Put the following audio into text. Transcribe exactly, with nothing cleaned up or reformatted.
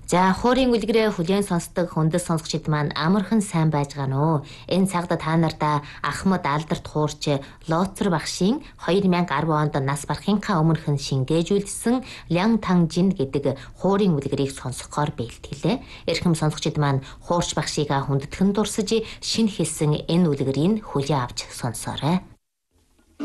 За хуурийн үлгэрээ хүлээн сонсдог хүндэс сонсогчид маань амархан сайн байж гано уу? Энэ цагта та нартай Ахмад Алдарт хуурч Лоцор багшийн хоёр мянга арван онд нас барахынхаа өмнөхөн шингээжүүлсэн Лян Тан Жин гэдэг хуурийн үлгэрийг сонсохоор бэлтгэлээ. Эрхэм сонсогчид маань хуурч багшийг хүндэтгэн дурсаж шинэ хэлсэн энэ үлгэрийг хүлээн авч сонсоорой.